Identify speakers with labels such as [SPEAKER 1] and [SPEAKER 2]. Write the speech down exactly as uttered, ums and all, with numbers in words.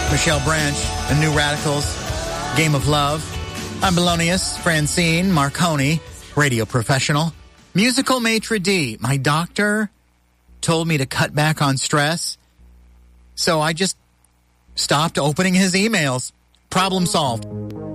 [SPEAKER 1] Michelle Branch, The New Radicals, Game of Love. I'm Belonius Francine Marconi, radio professional. Musical maitre d'. My doctor told me to cut back on stress, so I just stopped opening his emails. Problem solved.